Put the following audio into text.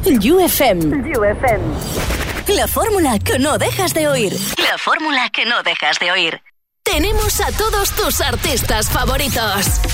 UFM. La fórmula que no dejas de oír. La fórmula que no dejas de oír. Tenemos a todos tus artistas favoritos.